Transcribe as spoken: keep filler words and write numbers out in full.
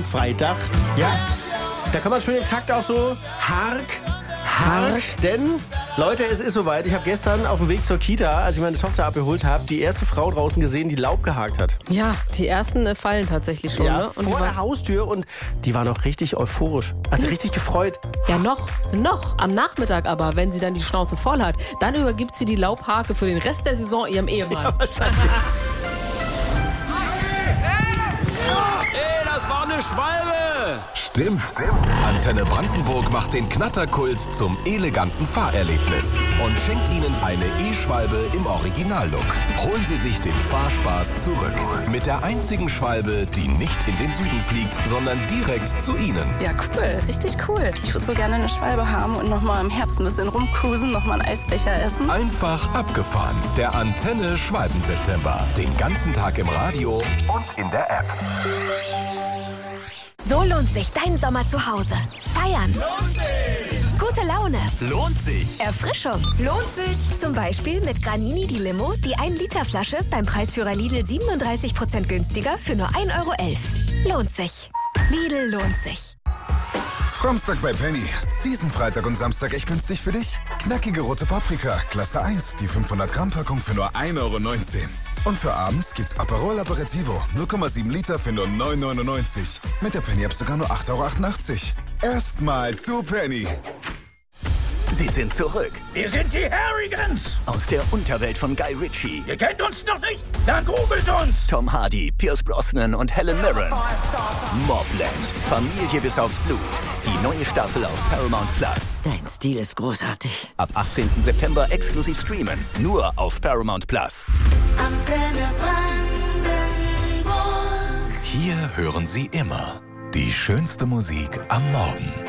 Freitag. Ja, da kann man schön im Takt auch so Hark, Hark. Denn, Leute, es ist soweit. Ich habe gestern auf dem Weg zur Kita, als ich meine Tochter abgeholt habe, die erste Frau draußen gesehen, die Laub gehakt hat. Ja, die ersten äh, fallen tatsächlich schon. Ja, ne? Und vor der Haustür und die war noch richtig euphorisch. Also richtig gefreut. Ja, noch, noch. Am Nachmittag aber, wenn sie dann die Schnauze voll hat, dann übergibt sie die Laubhake für den Rest der Saison ihrem Ehemann. Ja, wahrscheinlich. Ey, das war eine Schwalbe! Stimmt. Antenne Brandenburg macht den Knatterkult zum eleganten Fahrerlebnis und schenkt Ihnen eine E-Schwalbe im Originallook. Holen Sie sich den Fahrspaß zurück. Mit der einzigen Schwalbe, die nicht in den Süden fliegt, sondern direkt zu Ihnen. Ja, cool. Richtig cool. Ich würde so gerne eine Schwalbe haben und nochmal im Herbst ein bisschen rumcruisen, nochmal einen Eisbecher essen. Einfach abgefahren. Der Antenne Schwalben-September. Den ganzen Tag im Radio und in der App. So lohnt sich dein Sommer zu Hause. Feiern. Lohnt sich. Gute Laune. Lohnt sich. Erfrischung. Lohnt sich. Zum Beispiel mit Granini die Limo, die ein Liter Flasche beim Preisführer Lidl siebenunddreißig Prozent günstiger für nur ein Euro elf. Lohnt sich. Lidl lohnt sich. Framstag bei Penny. Diesen Freitag und Samstag echt günstig für dich? Knackige rote Paprika, Klasse eins, die fünfhundert Gramm Packung für nur ein Euro neunzehn. Und für abends gibt's Aperol Aperitivo, null Komma sieben Liter für nur neun Euro neunundneunzig. Mit der Penny-App sogar nur acht Euro achtundachtzig. Erstmal zu Penny. Sie sind zurück. Wir sind die Harrigans. Aus der Unterwelt von Guy Ritchie. Ihr kennt uns noch nicht? Dann googelt uns. Tom Hardy, Pierce Brosnan und Helen Mirren. Mobland. Familie bis aufs Blut. Die neue Staffel auf Paramount Plus. Dein Stil ist großartig. Ab achtzehnten September exklusiv streamen. Nur auf Paramount Plus. Antenne Brandenburg. Hier hören Sie immer die schönste Musik am Morgen.